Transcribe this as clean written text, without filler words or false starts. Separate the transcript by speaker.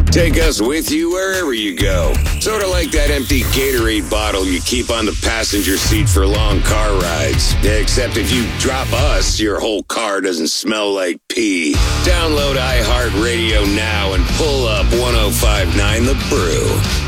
Speaker 1: Take us with you wherever you go. Sort of like that empty Gatorade bottle you keep on the passenger seat for long car rides. Except if you drop us, your whole car doesn't smell like pee. Download iHeartRadio now and pull up 105.9 The Brew.